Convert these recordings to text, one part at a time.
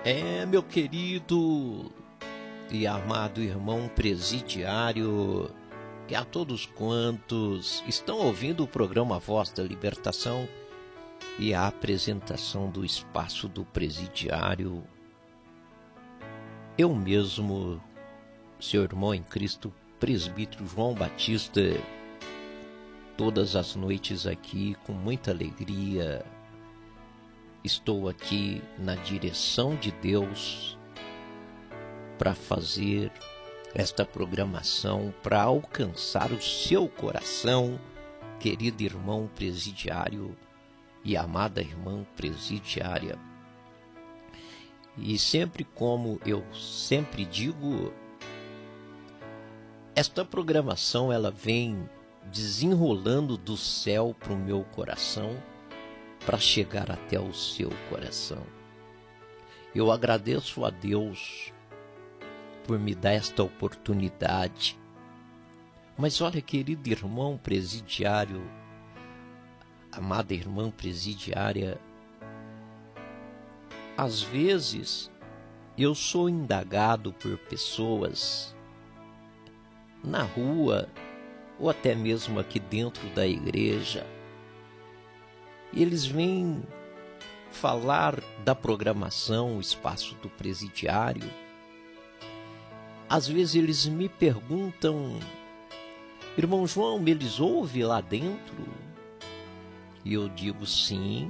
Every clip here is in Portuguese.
Meu querido e amado irmão presidiário, e a todos quantos estão ouvindo o programa Voz da Libertação e a apresentação do espaço do presidiário, eu mesmo, seu irmão em Cristo, presbítero João Batista, todas as noites aqui com muita alegria, estou aqui na direção de Deus para fazer esta programação, para alcançar o seu coração, querido irmão presidiário e amada irmã presidiária. E sempre, como eu sempre digo, esta programação ela vem desenrolando do céu para o meu coração, para chegar até o seu coração. Eu agradeço a Deus por me dar esta oportunidade. Mas olha, querido irmão presidiário, amada irmã presidiária, às vezes eu sou indagado por pessoas na rua ou até mesmo aqui dentro da igreja. Eles vêm falar da programação, o espaço do presidiário. Às vezes eles me perguntam: irmão João, eles ouvem lá dentro? E eu digo sim.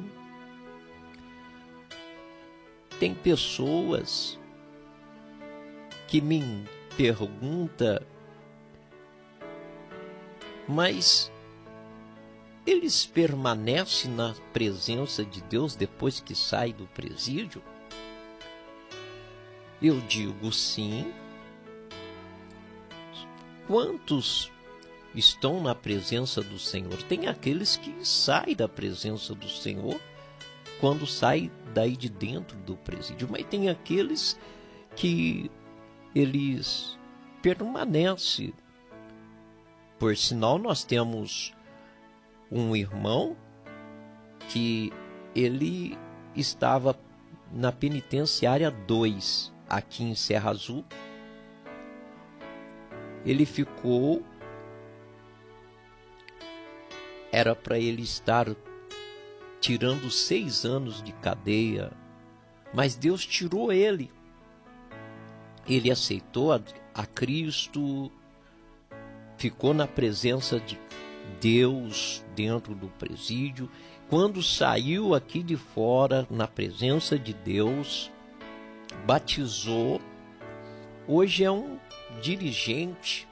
Tem pessoas que me perguntam: mas eles permanecem na presença de Deus depois que saem do presídio? Eu digo sim. Quantos estão na presença do Senhor? Tem aqueles que saem da presença do Senhor quando saem daí de dentro do presídio, mas tem aqueles que eles permanecem. Por sinal, nós temos um irmão que ele estava na penitenciária 2, aqui em Serra Azul. Ele ficou, era para ele estar tirando 6 anos de cadeia, mas Deus tirou ele. Ele aceitou a Cristo, ficou na presença de Deus dentro do presídio. Quando saiu aqui de fora, na presença de Deus, batizou. Hoje é um dirigente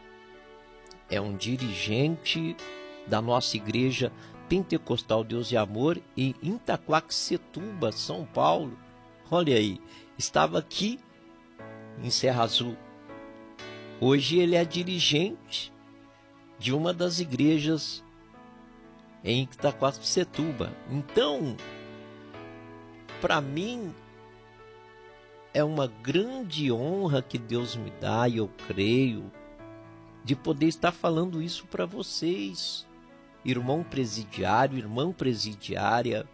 da nossa igreja Pentecostal Deus e Amor em Itaquaquecetuba, São Paulo. Olha aí, estava aqui em Serra Azul. Hoje ele é dirigente de uma das igrejas em Itaquaquecetuba. Então, para mim, é uma grande honra que Deus me dá, e eu creio, de poder estar falando isso para vocês, irmão presidiário, irmã presidiária.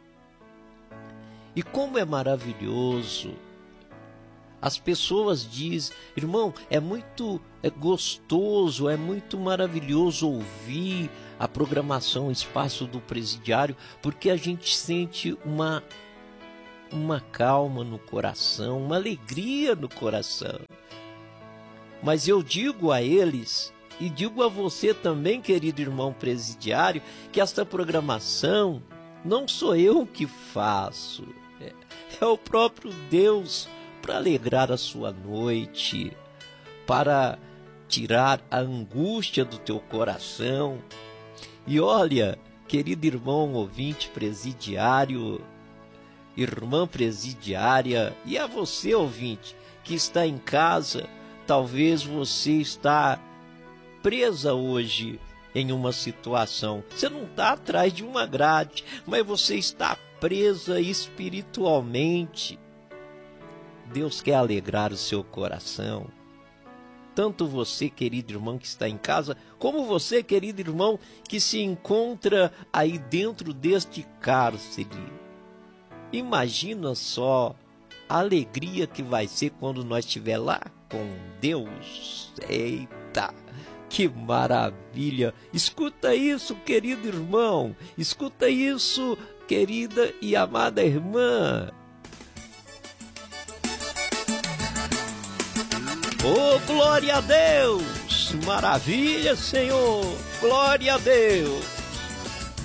E como é maravilhoso. As pessoas dizem: irmão, é muito gostoso, é muito maravilhoso ouvir a programação Espaço do Presidiário, porque a gente sente uma calma no coração, uma alegria no coração. Mas eu digo a eles, e digo a você também, querido irmão presidiário, que esta programação não sou eu que faço, é o próprio Deus, para alegrar a sua noite, para tirar a angústia do teu coração. E olha, querido irmão ouvinte presidiário, irmã presidiária, e a você, ouvinte, que está em casa, talvez você está presa hoje em uma situação. Você não está atrás de uma grade, mas você está presa espiritualmente. Deus quer alegrar o seu coração. Tanto você, querido irmão, que está em casa, como você, querido irmão, que se encontra aí dentro deste cárcere. Imagina só alegria que vai ser quando nós estiver lá com Deus. Eita, que maravilha! Escuta isso, querido irmão, escuta isso, querida e amada irmã. Oh, glória a Deus! Maravilha, Senhor! Glória a Deus!